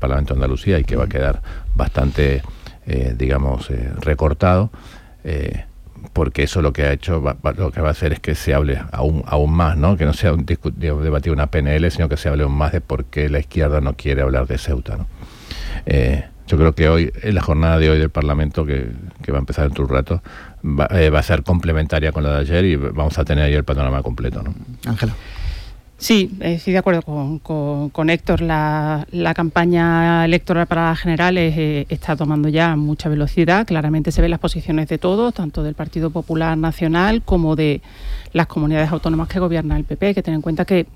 Parlamento de Andalucía y que va a quedar bastante, recortado, porque eso lo que ha hecho, lo que va a hacer es que se hable aún más, ¿no? Que no sea debatir una PNL, sino que se hable aún más de por qué la izquierda no quiere hablar de Ceuta, ¿no? Yo creo que hoy, en la jornada de hoy del Parlamento, que va a empezar dentro de un rato, va a ser complementaria con la de ayer y vamos a tener ahí el panorama completo, ¿no? Ángela. Sí, estoy de acuerdo con Héctor. La campaña electoral para las generales está tomando ya mucha velocidad. Claramente se ven las posiciones de todos, tanto del Partido Popular Nacional como de las comunidades autónomas que gobierna el PP. Hay que tener en cuenta que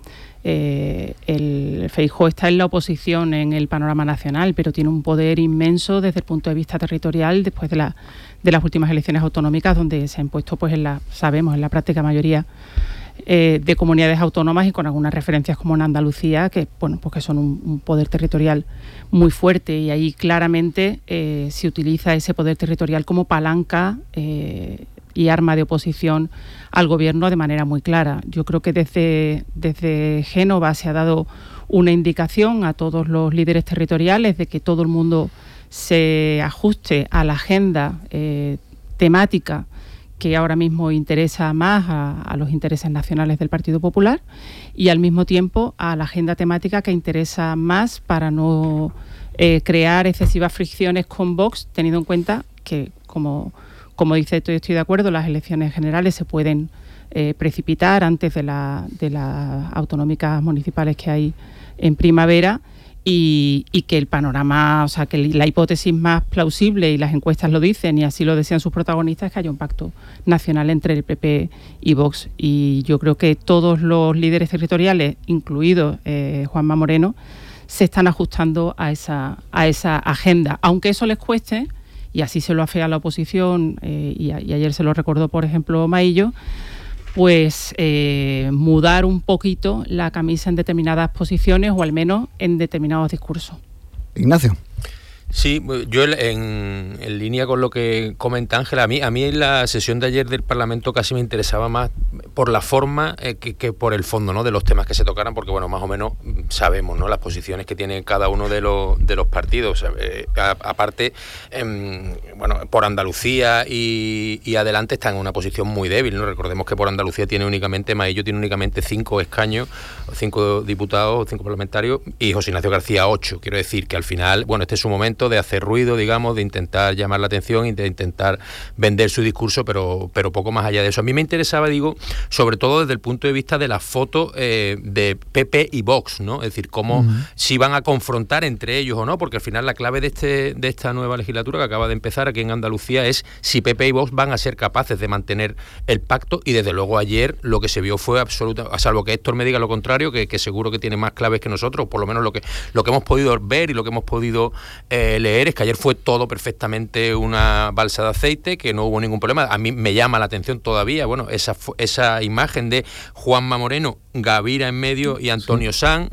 el Feijóo está en la oposición en el panorama nacional, pero tiene un poder inmenso desde el punto de vista territorial después de las últimas elecciones autonómicas, donde se ha impuesto, pues en la práctica mayoría de comunidades autónomas y con algunas referencias como en Andalucía, que que son un poder territorial muy fuerte, y ahí claramente se utiliza ese poder territorial como palanca y arma de oposición al gobierno de manera muy clara. Yo creo que desde Génova se ha dado una indicación a todos los líderes territoriales de que todo el mundo se ajuste a la agenda temática que ahora mismo interesa más a los intereses nacionales del Partido Popular, y al mismo tiempo a la agenda temática que interesa más para no crear excesivas fricciones con Vox, teniendo en cuenta que, como dice, estoy de acuerdo, las elecciones generales se pueden precipitar antes de las autonómicas municipales que hay en primavera, y que el panorama, o sea, que la hipótesis más plausible, y las encuestas lo dicen y así lo decían sus protagonistas, es que haya un pacto nacional entre el PP y Vox. Y yo creo que todos los líderes territoriales, incluido Juanma Moreno, se están ajustando a esa agenda, aunque eso les cueste, y así se lo afea la oposición, y ayer se lo recordó, por ejemplo, Maillo, pues mudar un poquito la camisa en determinadas posiciones o al menos en determinados discursos. Ignacio. Sí, yo en línea con lo que comenta Ángela, a mí en la sesión de ayer del Parlamento casi me interesaba más por la forma que por el fondo, ¿no?, de los temas que se tocaran, porque bueno, más o menos sabemos, ¿no?, las posiciones que tiene cada uno de los partidos. Aparte, por Andalucía y Adelante están en una posición muy débil, ¿no? Recordemos que por Andalucía Maillo tiene únicamente 5 escaños, 5 diputados, 5 parlamentarios, y José Ignacio García 8. Quiero decir que al final, este es su momento de hacer ruido, digamos, de intentar llamar la atención y de intentar vender su discurso, pero poco más allá de eso. A mí me interesaba, sobre todo desde el punto de vista de la foto de PP y Vox, ¿no? Es decir, cómo si van a confrontar entre ellos o no, porque al final la clave de esta nueva legislatura que acaba de empezar aquí en Andalucía es si PP y Vox van a ser capaces de mantener el pacto, y desde luego ayer lo que se vio fue absoluta, a salvo que Héctor me diga lo contrario, que seguro que tiene más claves que nosotros, por lo menos lo que hemos podido ver y lo que hemos podido leer, es que ayer fue todo perfectamente una balsa de aceite, que no hubo ningún problema. A mí me llama la atención todavía, esa imagen de Juanma Moreno, Gavira en medio y Antonio Sanz.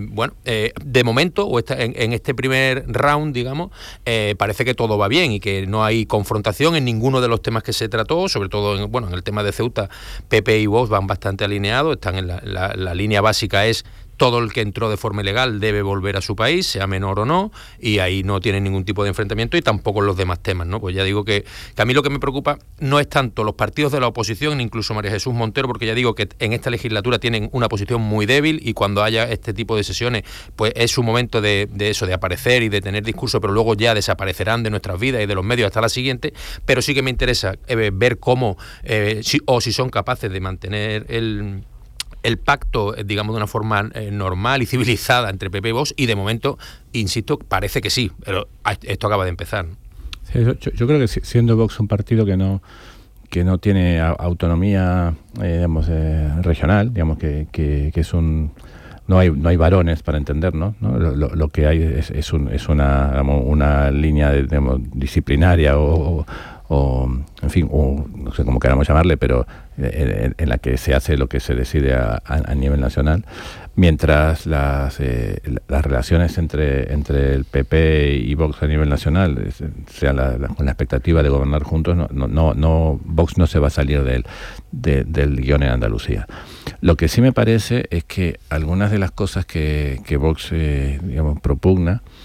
De momento, en este primer round, digamos, parece que todo va bien y que no hay confrontación en ninguno de los temas que se trató, sobre todo en el tema de Ceuta. PP y Vox van bastante alineados, están en la línea básica, es todo el que entró de forma ilegal debe volver a su país, sea menor o no, y ahí no tienen ningún tipo de enfrentamiento, y tampoco los demás temas, ¿no? Pues ya digo que a mí lo que me preocupa no es tanto los partidos de la oposición, incluso María Jesús Montero, porque ya digo que en esta legislatura tienen una posición muy débil, y cuando haya este tipo de sesiones, pues es su momento de aparecer y de tener discurso, pero luego ya desaparecerán de nuestras vidas y de los medios hasta la siguiente. Pero sí que me interesa ver cómo, si son capaces de mantener el pacto, digamos, de una forma normal y civilizada entre PP y Vox, y de momento, insisto, parece que sí, pero esto acaba de empezar, ¿no? Sí, yo creo que siendo Vox un partido que no tiene autonomía, regional, digamos, que es un... No hay varones para entender, ¿no? Lo que hay es una línea, disciplinaria o en fin, no sé cómo queramos llamarle, pero en la que se hace lo que se decide a nivel nacional, mientras las relaciones entre el PP y Vox a nivel nacional sean con la expectativa de gobernar juntos, Vox no se va a salir del guión en Andalucía. Lo que sí me parece es que algunas de las cosas que Vox propugna